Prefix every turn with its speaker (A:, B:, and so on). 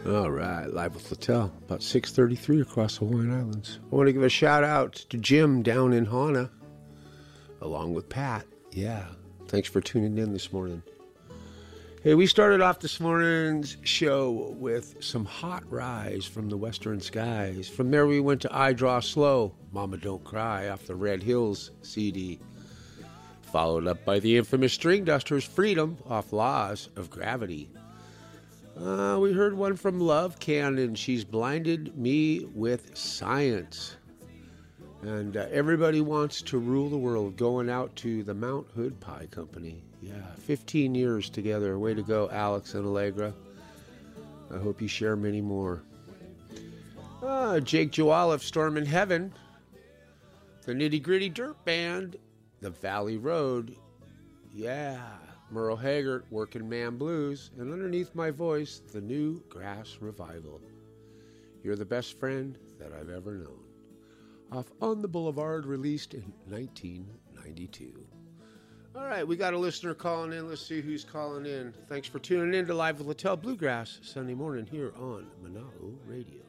A: All right, live with Littell, about 6:33 across Hawaiian Islands. I want to give a shout out to Jim down in Hana, along with Pat. Yeah, thanks for tuning in this morning. Hey, we started off this morning's show with some Hot Rise from the Western Skies. From there, we went to I Draw Slow, Mama Don't Cry, off the Red Hills CD. Followed up by the infamous String Dusters, Freedom, off Laws of Gravity. We heard one from Love Cannon, She's Blinded Me with Science. And Everybody Wants to Rule the World, going out to the Mount Hood Pie Company. Yeah, 15 years together. Way to go, Alex and Allegra. I hope you share many more. Jake Joalliffe, Storm in Heaven. The Nitty Gritty Dirt Band, The Valley Road. Yeah. Merle Haggard, Working Man Blues, and underneath my voice, the New Grass Revival. You're the Best Friend That I've Ever Known. Off On the Boulevard, released in 1992. All right, we got a listener calling in. Let's see who's calling in. Thanks for tuning in to Live with Littell Bluegrass Sunday morning here on Mana'o Radio.